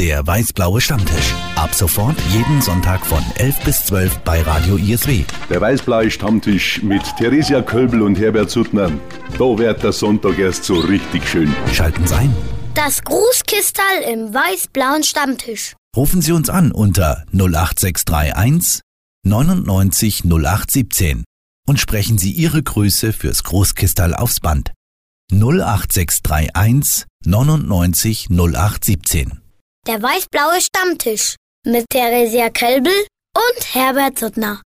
Der weiß-blaue Stammtisch. Ab sofort jeden Sonntag von 11 bis 12 bei Radio ISW. Der weiß-blaue Stammtisch mit Theresia Kölbel und Herbert Suttner. Da wird der Sonntag erst so richtig schön. Schalten Sie ein. Das Grußkistal im weiß-blauen Stammtisch. Rufen Sie uns an unter 08631 99 0817 und sprechen Sie Ihre Grüße fürs Großkistal aufs Band. 08631 99 0817. Der weiß-blaue Stammtisch mit Theresia Kölbel und Herbert Suttner.